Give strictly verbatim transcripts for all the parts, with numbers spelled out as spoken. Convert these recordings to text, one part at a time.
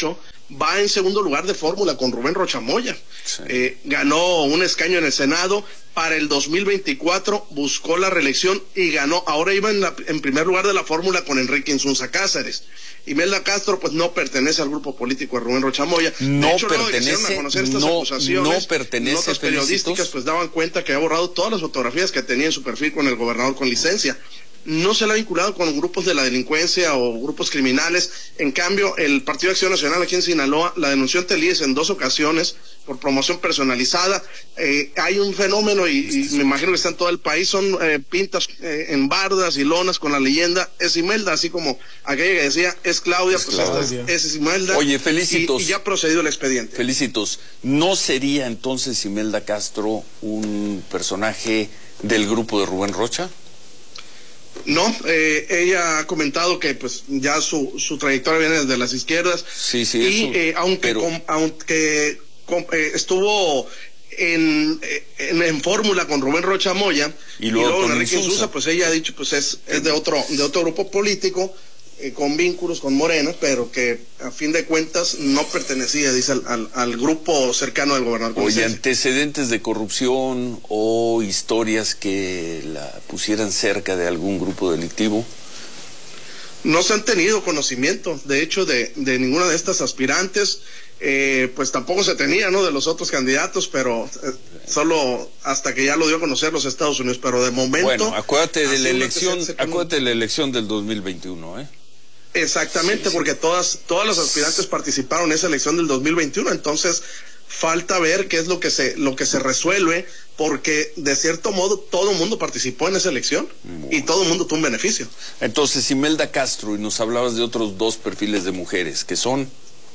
ocho va en segundo lugar de fórmula con Rubén Rocha Moya. Sí. Eh, ganó un escaño en el Senado. Para el dos mil veinticuatro buscó la reelección y ganó. Ahora iba en, la, en primer lugar de la fórmula con Enrique Insunza Cáceres. Imelda Castro pues no pertenece al grupo político de Rubén Rocha Moya. No de hecho, pertenece, a conocer estas no, acusaciones, no pertenece. Notas periodísticas pues daban cuenta que había borrado todas las fotografías que tenía en su perfil con el gobernador con licencia. No se le ha vinculado con grupos de la delincuencia o grupos criminales. En cambio, el Partido de Acción Nacional aquí en Sinaloa la denunció ante el I E S en dos ocasiones por promoción personalizada. Eh, hay un fenómeno, y, y me imagino que está en todo el país, son eh, pintas eh, en bardas y lonas con la leyenda es Imelda, así como aquella que decía es Claudia, es pues Claudia. Esta es, es Imelda. Oye, felicitos. Y, y ya ha procedido el expediente. Felicitos. ¿No sería entonces Imelda Castro un personaje del grupo de Rubén Rocha? No, eh, ella ha comentado que pues ya su, su trayectoria viene desde las izquierdas. Sí, sí, y eso, eh, aunque pero... com, aunque com, eh, estuvo en, en, en fórmula con Rubén Rocha Moya y luego, y luego con Enrique Insunza, pues ella ha dicho pues es, es de otro de otro grupo político eh, con vínculos con Morena, pero que a fin de cuentas no pertenecía, dice, al, al, al grupo cercano del gobernador. Oye, antecedentes de corrupción o historias que la pusieran cerca de algún grupo delictivo. No se han tenido conocimiento, de hecho, de, de ninguna de estas aspirantes. Eh, pues tampoco se tenía, ¿no?, de los otros candidatos, pero eh, solo hasta que ya lo dio a conocer los Estados Unidos, pero de momento... Bueno, acuérdate de la elección, acuérdate de la elección del dos mil veintiuno, ¿eh? Exactamente, sí, sí. Porque todas, todas las aspirantes participaron en esa elección del dos mil veintiuno, entonces falta ver qué es lo que se, lo que se resuelve, porque de cierto modo todo el mundo participó en esa elección bueno. y todo el mundo tuvo un beneficio. Entonces, Imelda Castro, y nos hablabas de otros dos perfiles de mujeres, que son...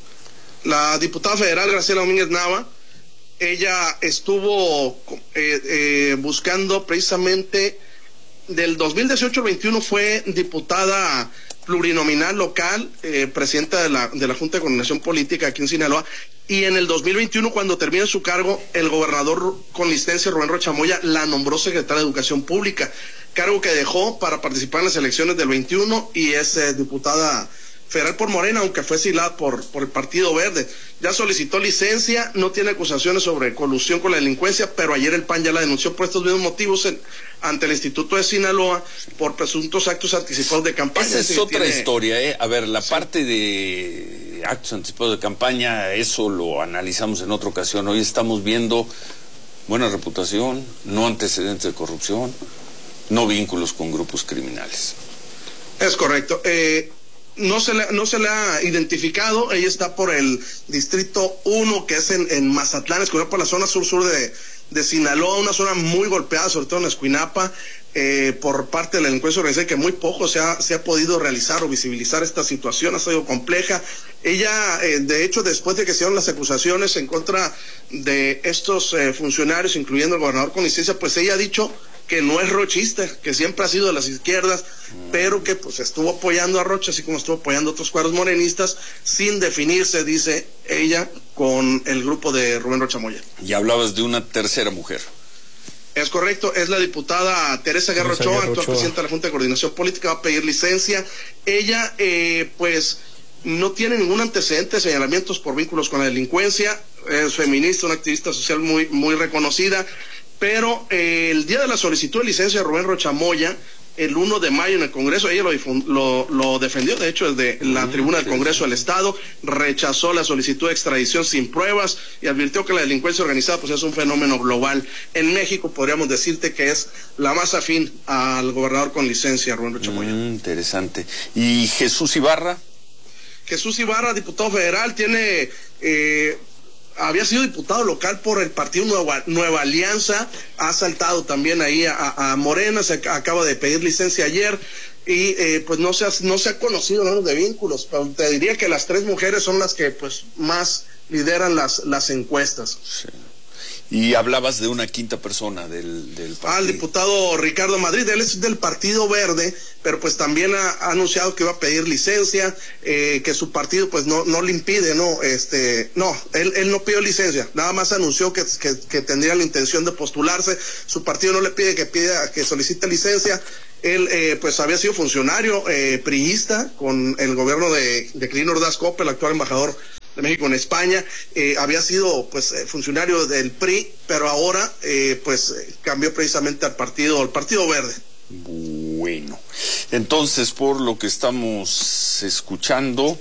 La diputada federal Graciela Domínguez Nava, ella estuvo eh, eh, buscando precisamente del dos mil dieciocho al veintiuno, fue diputada plurinominal local, eh, presidenta de la, de la Junta de Coordinación Política aquí en Sinaloa, y en el dos mil veintiuno, cuando termina su cargo, el gobernador con licencia, Rubén Rocha Moya, la nombró secretaria de Educación Pública, cargo que dejó para participar en las elecciones del veintiuno, y es eh, diputada federal por Morena, aunque fue silada por, por el Partido Verde. Ya solicitó licencia, no tiene acusaciones sobre colusión con la delincuencia, pero ayer el P A N ya la denunció por estos mismos motivos en, ante el Instituto de Sinaloa por presuntos actos anticipados de campaña. Esa es otra tiene... historia, ¿eh? A ver, la sí. parte de actos anticipados de campaña, eso lo analizamos en otra ocasión. Hoy estamos viendo buena reputación, no antecedentes de corrupción, no vínculos con grupos criminales. Es correcto. Eh... No se, le, no se le ha identificado, ella está por el distrito uno, que es en, en Mazatlán, es por la zona sur-sur de, de Sinaloa, una zona muy golpeada, sobre todo en Escuinapa, eh, por parte de la delincuencia organizada, que muy poco se ha, se ha podido realizar o visibilizar esta situación, ha sido compleja. Ella, eh, de hecho, después de que se dieron las acusaciones en contra de estos eh, funcionarios, incluyendo el gobernador con licencia, pues ella ha dicho que no es rochista, que siempre ha sido de las izquierdas, mm. pero que pues estuvo apoyando a Rocha, así como estuvo apoyando a otros cuadros morenistas, sin definirse, dice ella, con el grupo de Rubén Rocha Moya. Y hablabas de una tercera mujer. Es correcto, es la diputada Teresa Guerra Ochoa, actual presidenta de la Junta de Coordinación Política, va a pedir licencia. Ella, eh, pues, no tiene ningún antecedente de señalamientos por vínculos con la delincuencia, es feminista, una activista social muy, muy reconocida. Pero eh, el día de la solicitud de licencia de Rubén Rocha Moya, el uno de mayo en el Congreso, ella lo, lo, lo defendió, de hecho, desde la mm, tribuna del Congreso del Estado, rechazó la solicitud de extradición sin pruebas y advirtió que la delincuencia organizada pues es un fenómeno global. En México podríamos decirte que es la más afín al gobernador con licencia, Rubén Rocha Moya. Mm, interesante. ¿Y Jesús Ibarra? Jesús Ibarra, diputado federal, tiene... Eh, había sido diputado local por el partido Nueva, Nueva Alianza, ha saltado también ahí a, a Morena, se acaba de pedir licencia ayer y eh, pues no se ha, no se ha conocido nada de vínculos, pero te diría que las tres mujeres son las que pues más lideran las, las encuestas. Sí. Y hablabas de una quinta persona del, del partido. Ah, el diputado Ricardo Madrid, él es del Partido Verde, pero pues también ha, ha anunciado que va a pedir licencia, eh, que su partido pues no, no le impide, no, este, no, él, él no pidió licencia, nada más anunció que, que, que tendría la intención de postularse, su partido no le pide que pida, que solicite licencia. Él eh, pues había sido funcionario eh, priista con el gobierno de, de Quirino Ordaz Coppel, el actual embajador de México en España, eh, había sido pues funcionario del P R I, pero ahora eh, pues cambió precisamente al partido, al Partido Verde. Bueno, entonces por lo que estamos escuchando,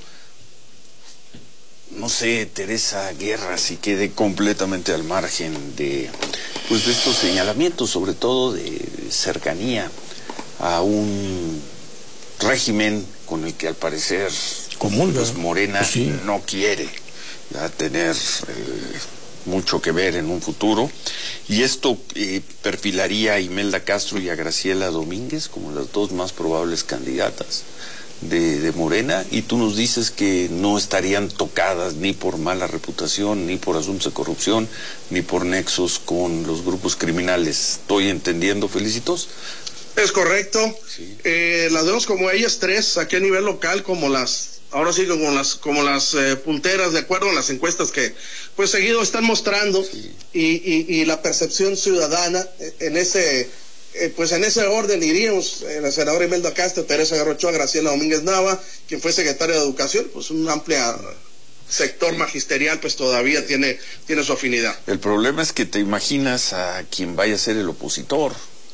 no sé, Teresa Guerra si quede completamente al margen de pues de estos señalamientos, sobre todo de cercanía a un régimen con el que al parecer común, pues, Morena pues sí. no quiere ya tener eh, mucho que ver en un futuro, y esto eh, perfilaría a Imelda Castro y a Graciela Domínguez como las dos más probables candidatas de, de Morena, y tú nos dices que no estarían tocadas ni por mala reputación, ni por asuntos de corrupción, ni por nexos con los grupos criminales. ¿Estoy entendiendo, Felicitos? Es correcto. Sí. Eh, las vemos como ellas tres, aquí a nivel local, como las, ahora sí, como las, como las eh, punteras, de acuerdo a las encuestas que pues seguido están mostrando, sí. y, y, y la percepción ciudadana en ese, eh, pues en ese orden iríamos, eh, la senadora Imelda Castro, Teresa Guerra Ochoa, Graciela Domínguez Nava, quien fue secretaria de Educación, pues un amplio sector sí. magisterial, pues todavía tiene, tiene su afinidad. El problema es que te imaginas a quien vaya a ser el opositor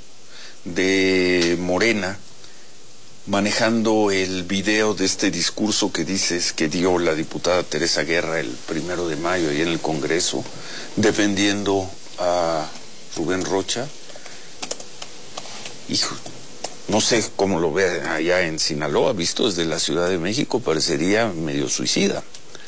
de Morena manejando el video de este discurso que dices que dio la diputada Teresa Guerra el primero de mayo ahí en el Congreso, defendiendo a Rubén Rocha. Hijo, no sé cómo lo ve allá en Sinaloa, visto desde la Ciudad de México, parecería medio suicida.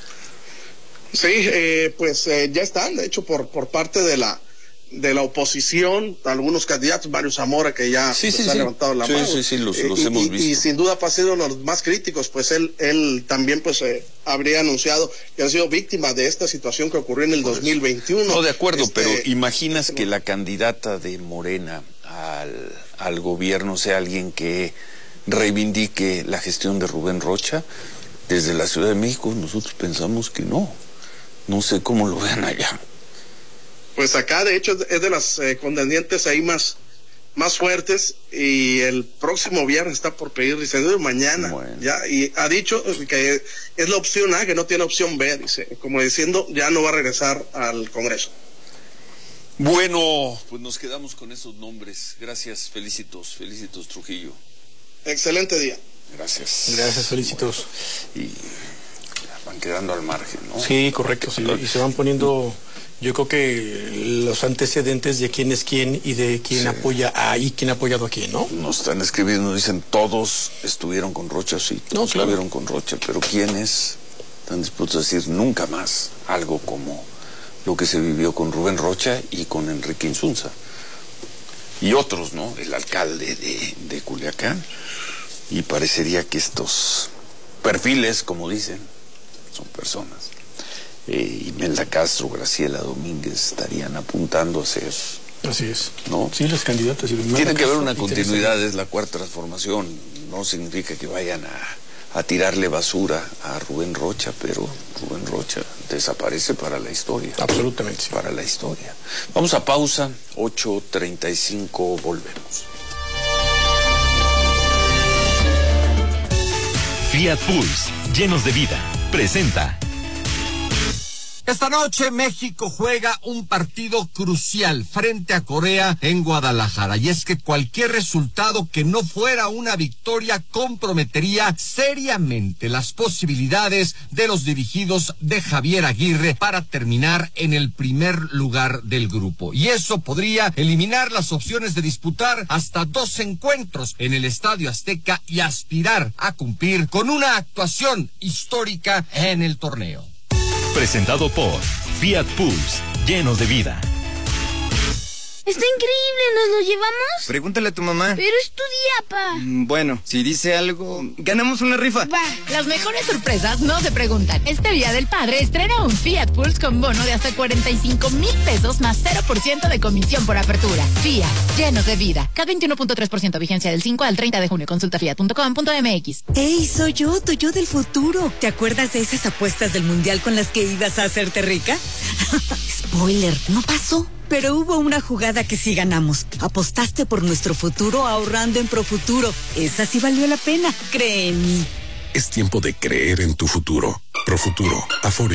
Sí, eh, pues eh, ya están, de hecho, por, por parte de la de la oposición, algunos candidatos, Mario Zamora, que ya sí, pues, sí, ha sí. levantado la sí, mano. Sí, sí, los, los eh, hemos y, visto. Y sin duda ha sido uno de los más críticos, pues él él también pues eh, habría anunciado que ha sido víctima de esta situación que ocurrió en el dos mil veintiuno. No, de acuerdo, este, pero imaginas que la candidata de Morena al, al gobierno sea alguien que reivindique la gestión de Rubén Rocha. Desde la Ciudad de México nosotros pensamos que no. No sé cómo lo vean allá. Pues acá, de hecho, es de las eh, contendientes ahí más, más fuertes, y el próximo viernes está por pedir licencia, mañana, bueno. ya, y ha dicho que es la opción A, que no tiene opción B, dice, como diciendo, ya no va a regresar al Congreso. Bueno, pues nos quedamos con esos nombres. Gracias, Felicitos, Felicitos Trujillo. Excelente día. Gracias. Gracias, Felicitos. Y van quedando al margen, ¿no? Sí, correcto, sí, y se van poniendo... Yo creo que los antecedentes de quién es quién y de quién sí. apoya a y quién ha apoyado a quién, ¿no? Nos están escribiendo, dicen, todos estuvieron con Rocha, sí, todos no, claro. estuvieron con Rocha, pero ¿quiénes están dispuestos a decir nunca más algo como lo que se vivió con Rubén Rocha y con Enrique Insunza? Y otros, ¿no? El alcalde de, de Culiacán. Y parecería que estos perfiles, como dicen, son personas. Eh, Imelda Castro, Graciela Domínguez estarían apuntando a ser. Así es. ¿No? Sí, las candidatas. Tiene que haber una continuidad, es la cuarta transformación. No significa que vayan a, a tirarle basura a Rubén Rocha, pero Rubén Rocha desaparece para la historia. Absolutamente. Sí. Para la historia. Vamos a pausa, ocho treinta y cinco, volvemos. Fiat Pulse, llenos de vida, presenta. Esta noche México juega un partido crucial frente a Corea en Guadalajara, y es que cualquier resultado que no fuera una victoria comprometería seriamente las posibilidades de los dirigidos de Javier Aguirre para terminar en el primer lugar del grupo, y eso podría eliminar las opciones de disputar hasta dos encuentros en el Estadio Azteca y aspirar a cumplir con una actuación histórica en el torneo. Presentado por Fiat Pulse, llenos de vida. Está increíble, ¿nos lo llevamos? Pregúntale a tu mamá. Pero es tu día, pa. Mm, bueno, si dice algo, ganamos una rifa. Va. Las mejores sorpresas no se preguntan. Este Día del Padre estrena un Fiat Pulse con bono de hasta cuarenta y cinco mil pesos más cero por ciento de comisión por apertura. Fiat, llenos de vida. K veintiuno punto tres por ciento vigencia del cinco al treinta de junio. Consulta fiat punto com punto mx. ¡Ey, soy yo, tu yo del futuro! ¿Te acuerdas de esas apuestas del mundial con las que ibas a hacerte rica? Spoiler, no pasó. Pero hubo una jugada que sí ganamos. Apostaste por nuestro futuro ahorrando en Profuturo. Esa sí valió la pena, cree en mí. Es tiempo de creer en tu futuro. Profuturo, Afore.